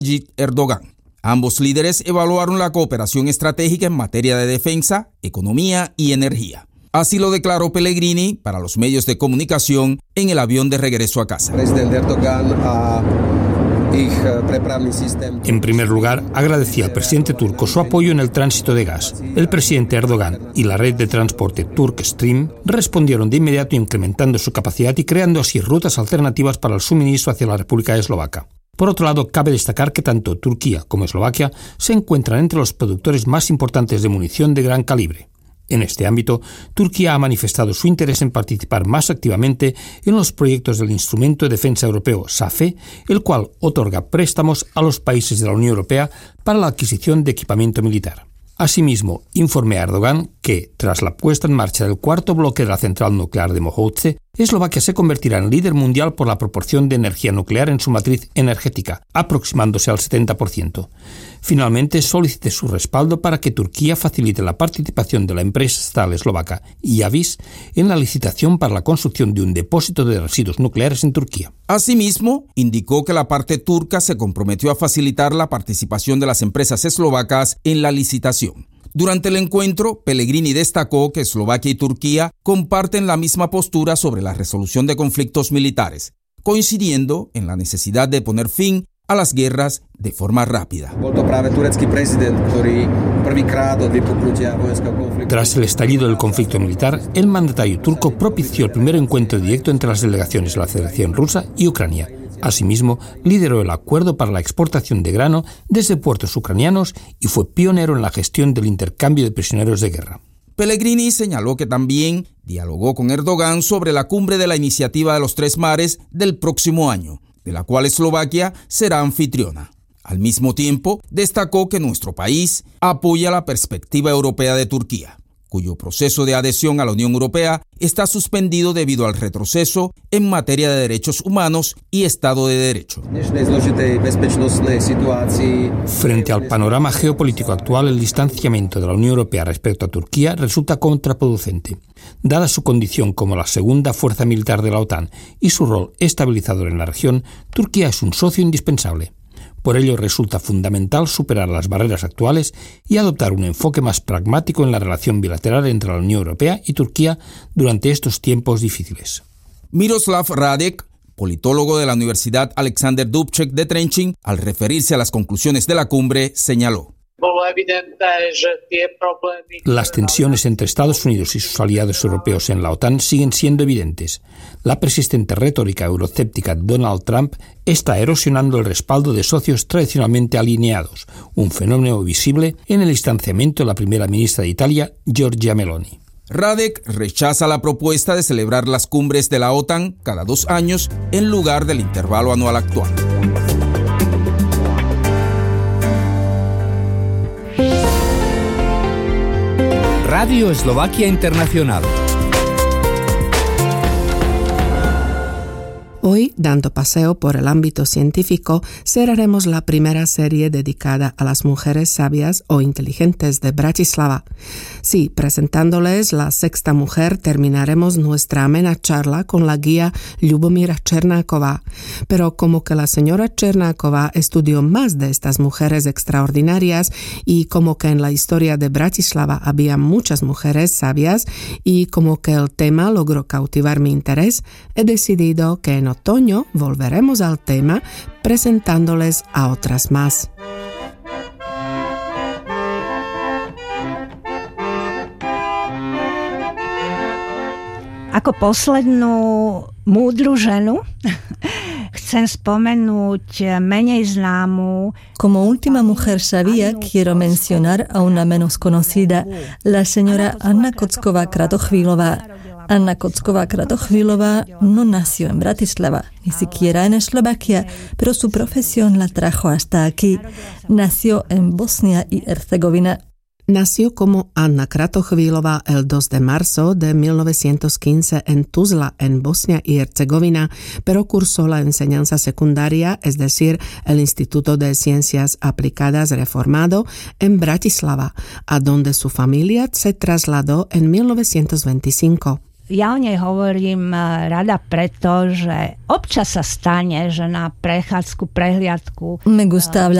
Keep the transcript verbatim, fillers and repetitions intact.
Tayyip Erdogan. Ambos líderes evaluaron la cooperación estratégica en materia de defensa, economía y energía. Así lo declaró Pellegrini para los medios de comunicación en el avión de regreso a casa. En primer lugar, agradecía al presidente turco su apoyo en el tránsito de gas. El presidente Erdogan y la red de transporte Turkstream respondieron de inmediato incrementando su capacidad y creando así rutas alternativas para el suministro hacia la República Eslovaca. Por otro lado, cabe destacar que tanto Turquía como Eslovaquia se encuentran entre los productores más importantes de munición de gran calibre. En este ámbito, Turquía ha manifestado su interés en participar más activamente en los proyectos del Instrumento de Defensa Europeo SAFE, el cual otorga préstamos a los países de la Unión Europea para la adquisición de equipamiento militar. Asimismo, informé a Erdogan que, tras la puesta en marcha del cuarto bloque de la central nuclear de Mokhoutse, Eslovaquia se convertirá en líder mundial por la proporción de energía nuclear en su matriz energética, aproximándose al setenta por ciento. Finalmente, solicité su respaldo para que Turquía facilite la participación de la empresa estatal eslovaca Iavis en la licitación para la construcción de un depósito de residuos nucleares en Turquía. Asimismo, indicó que la parte turca se comprometió a facilitar la participación de las empresas eslovacas en la licitación. Durante el encuentro, Pellegrini destacó que Eslovaquia y Turquía comparten la misma postura sobre la resolución de conflictos militares, coincidiendo en la necesidad de poner fin a las guerras de forma rápida. Tras el estallido del conflicto militar, el mandatario turco propició el primer encuentro directo entre las delegaciones de la Federación Rusa y Ucrania. Asimismo, lideró el acuerdo para la exportación de grano desde puertos ucranianos y fue pionero en la gestión del intercambio de prisioneros de guerra. Pellegrini señaló que también dialogó con Erdogan sobre la cumbre de la Iniciativa de los Tres Mares del próximo año, de la cual Eslovaquia será anfitriona. Al mismo tiempo, destacó que nuestro país apoya la perspectiva europea de Turquía, cuyo proceso de adhesión a la Unión Europea está suspendido debido al retroceso en materia de derechos humanos y Estado de Derecho. Frente al panorama geopolítico actual, el distanciamiento de la Unión Europea respecto a Turquía resulta contraproducente. Dada su condición como la segunda fuerza militar de la OTAN y su rol estabilizador en la región, Turquía es un socio indispensable. Por ello, resulta fundamental superar las barreras actuales y adoptar un enfoque más pragmático en la relación bilateral entre la Unión Europea y Turquía durante estos tiempos difíciles. Miroslav Radek, politólogo de la Universidad Alexander Dubček de Trenčín, al referirse a las conclusiones de la cumbre, señaló: las tensiones entre Estados Unidos y sus aliados europeos en la OTAN siguen siendo evidentes. La persistente retórica eurocéptica de Donald Trump está erosionando el respaldo de socios tradicionalmente alineados, un fenómeno visible en el distanciamiento de la primera ministra de Italia, Giorgia Meloni. Radek rechaza la propuesta de celebrar las cumbres de la OTAN cada dos años en lugar del intervalo anual actual. Radio Eslovaquia Internacional. Hoy, dando paseo por el ámbito científico, cerraremos la primera serie dedicada a las mujeres sabias o inteligentes de Bratislava. Sí, presentándoles la sexta mujer, terminaremos nuestra amena charla con la guía Ljubomíra Černáková. Pero como que la señora Černáková estudió más de estas mujeres extraordinarias y como que en la historia de Bratislava había muchas mujeres sabias y como que el tema logró cautivar mi interés, he decidido que en otoño volveremos al tema presentándoles a otras más. Ako poslednú múdru ženu chcem spomenúť menej známu. Como última mujer sabia, quiero mencionar a una menos conocida, la señora Anna Kocková-Kratochvílová. Anna Kocková-Kratochvílová no nació en Bratislava, ni siquiera en Eslovaquia, pero su profesión la trajo hasta aquí. Nació en Bosnia y Herzegovina. Nació como Anna Kratochvílová el dos de marzo de mil novecientos quince en Tuzla, en Bosnia y Herzegovina, pero cursó la enseñanza secundaria, es decir, el Instituto de Ciencias Aplicadas reformado, en Bratislava, a donde su familia se trasladó en mil novecientos veinticinco. ja o nej hovorím rada preto, že občas sa stane, že na prechádzku, prehliadku Me gusta hablar